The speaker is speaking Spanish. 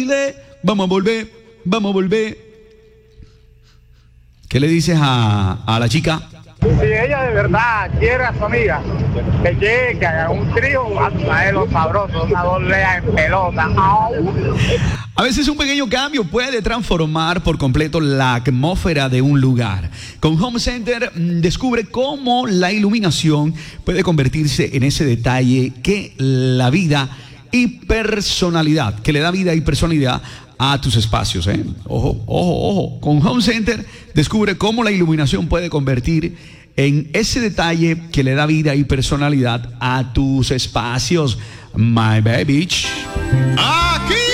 Vamos a volver, vamos a volver. ¿Qué le dices a la chica? Si ella de verdad quiere a su amiga, que llegue, que haga un trío, a traer los sabrosos, una dolea en pelota. ¡Au! A veces un pequeño cambio puede transformar por completo la atmósfera de un lugar. Con Home Center descubre cómo la iluminación puede convertirse en ese detalle que la vida y personalidad, que le da vida y personalidad a tus espacios. Ojo, ojo, ojo. Con Home Center descubre cómo la iluminación puede convertir en ese detalle que le da vida y personalidad a tus espacios. My baby. Aquí